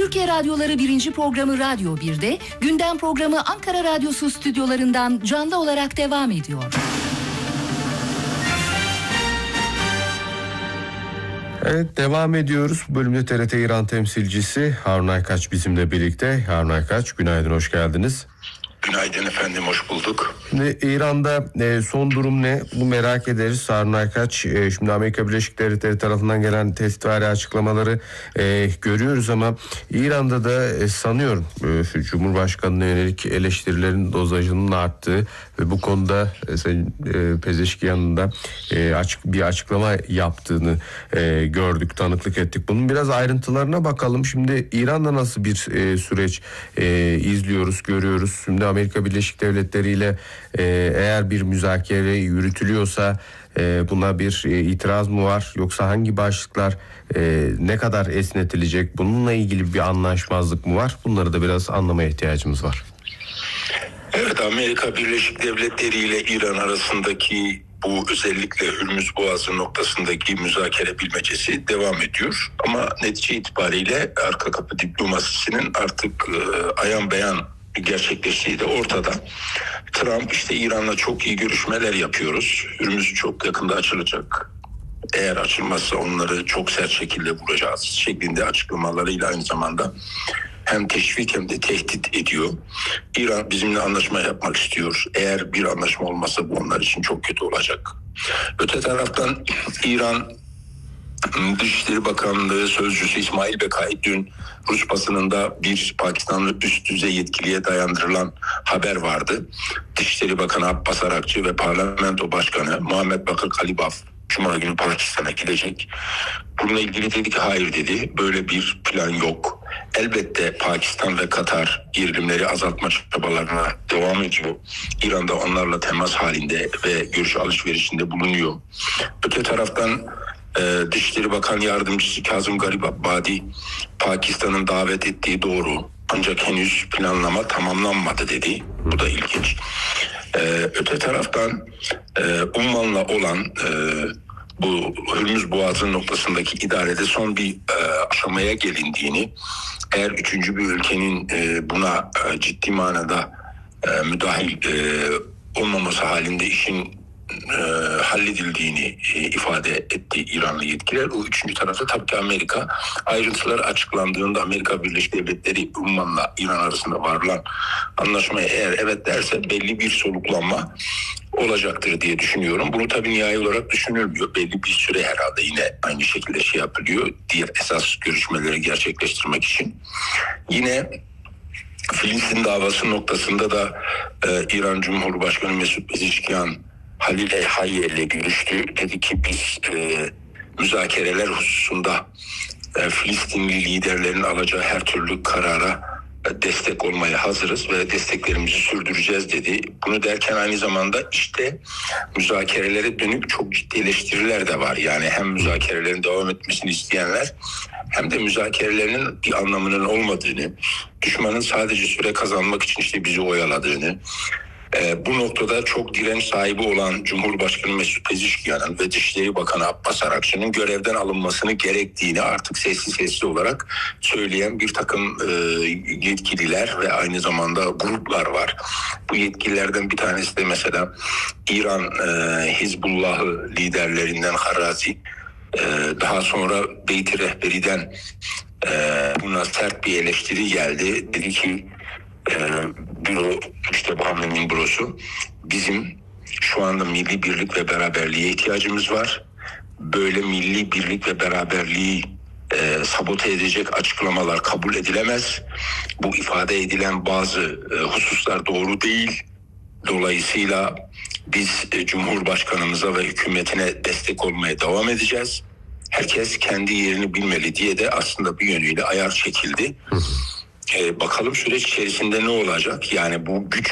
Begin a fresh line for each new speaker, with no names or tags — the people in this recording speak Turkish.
Türkiye Radyoları 1. programı Radyo 1'de, gündem programı Ankara Radyosu stüdyolarından canlı olarak devam ediyor.
Evet, devam ediyoruz. Bu bölümde TRT İran temsilcisi Harun Aykaç bizimle birlikte. Harun Aykaç, günaydın, hoş geldiniz.
Günaydın efendim, hoş bulduk.
Şimdi İran'da son durum ne? Bu merak ederiz. Harun Aykaç, şimdi Amerika Birleşik Devletleri tarafından gelen tehditvari açıklamaları görüyoruz ama İran'da da sanıyorum Cumhurbaşkanı'na yönelik eleştirilerin dozajının arttığı ve bu konuda Sayın Pezeşkiyan'ın da bir açıklama yaptığını gördük, tanıklık ettik. Bunun biraz ayrıntılarına bakalım. Şimdi İran'da nasıl bir süreç izliyoruz, görüyoruz. Şimdi Amerika Birleşik Devletleri ile eğer bir müzakere yürütülüyorsa buna bir itiraz mı var, yoksa hangi başlıklar ne kadar esnetilecek, bununla ilgili bir anlaşmazlık mı var? Bunları da biraz anlamaya ihtiyacımız var.
Evet, Amerika Birleşik Devletleri ile İran arasındaki bu özellikle Hürmüz Boğazı noktasındaki müzakere bilmecesi devam ediyor. Ama netice itibariyle arka kapı diplomasisinin artık ayan beyan gerçekleştiği de ortada. Trump işte İran'la çok iyi görüşmeler yapıyoruz. Hürmüz çok yakında açılacak. Eğer açılmazsa onları çok sert şekilde vuracağız şeklinde açıklamalarıyla aynı zamanda hem teşvik hem de tehdit ediyor. İran bizimle anlaşma yapmak istiyor. Eğer bir anlaşma olmazsa bu onlar için çok kötü olacak. Öte taraftan İran Dışişleri Bakanlığı Sözcüsü İsmail Bekai dün Rus basınında bir Pakistanlı üst düzey yetkiliye dayandırılan haber vardı. Dışişleri Bakanı Abbas Arakçı ve Parlamento Başkanı Muhammed Bakır Kalibaf Cuma günü Pakistan'a gidecek. Bununla ilgili dedi ki hayır dedi, böyle bir plan yok. Elbette Pakistan ve Katar gerilimleri azaltma çabalarına devam ediyor. İran da onlarla temas halinde ve görüş alışverişinde bulunuyor. Öte taraftan Dışişleri Bakan Yardımcısı Kazım Garibabadi Pakistan'ın davet ettiği doğru, ancak henüz planlama tamamlanmadı dedi. Bu da ilginç. Öte taraftan Umman'la olan bu Hürmüz Boğazı noktasındaki idarede son bir aşamaya gelindiğini, eğer üçüncü bir ülkenin buna ciddi manada müdahil olmaması halinde işin halledildiğini ifade etti İranlı yetkililer. O üçüncü tarafta tabii ki Amerika. Ayrıntılar açıklandığında Amerika Birleşik Devletleri Umman'la İran arasında varılan anlaşmaya eğer evet derse belli bir soluklanma olacaktır diye düşünüyorum. Bunu tabii nihai olarak düşünülmüyor. Belli bir süre herhalde yine aynı şekilde yapılıyor. Diğer esas görüşmeleri gerçekleştirmek için. Yine Filistin davası noktasında da İran Cumhurbaşkanı Mesut Pezeshkian Halil El-Hayye ile görüştü. Dedi ki biz müzakereler hususunda Filistinli liderlerin alacağı her türlü karara destek olmaya hazırız ve desteklerimizi sürdüreceğiz dedi. Bunu derken aynı zamanda işte müzakerelere dönük çok ciddi eleştiriler de var. Yani hem müzakerelerin devam etmesini isteyenler hem de müzakerelerinin bir anlamının olmadığını, düşmanın sadece süre kazanmak için işte bizi oyaladığını, bu noktada çok direnç sahibi olan Cumhurbaşkanı Mesut Pezeshkian'ın ve Dışişleri Bakanı Abbas Arakçı'nın görevden alınmasını gerektiğini artık sessiz olarak söyleyen bir takım yetkililer ve aynı zamanda gruplar var. Bu yetkililerden bir tanesi de mesela İran Hizbullah'ı liderlerinden Harazi, daha sonra Beyti Rehberi'den buna sert bir eleştiri geldi. Dedi ki büro, işte Bahreyn'in bürosu, bizim şu anda milli birlik ve beraberliğe ihtiyacımız var. Böyle milli birlik ve beraberliği sabote edecek açıklamalar kabul edilemez. Bu ifade edilen bazı hususlar doğru değil. Dolayısıyla biz Cumhurbaşkanımıza ve hükümetine destek olmaya devam edeceğiz. Herkes kendi yerini bilmeli diye de aslında bir yönüyle ayar çekildi. Bakalım süreç içerisinde ne olacak? Yani bu güç